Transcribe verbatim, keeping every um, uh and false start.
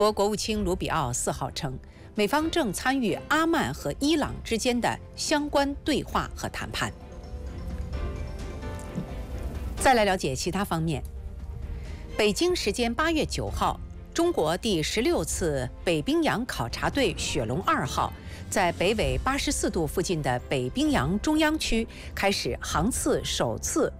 国国务卿卢比奥四号称，美方正参与阿曼和伊朗之间的相关对话和谈判。再来了解其他方面。北京时间八月九号，中国第十六次北冰洋考察队雪龙二号在北纬八十四度附近的北冰洋中央区开始航次首次